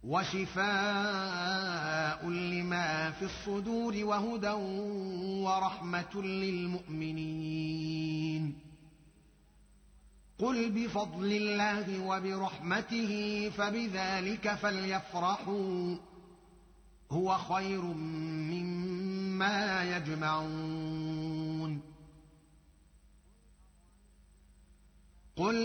وشفاء لما في الصدور وهدى ورحمة للمؤمنين. قل بفضل الله وبرحمته فبذلك فليفرحوا هو خير مما يجمعون. قل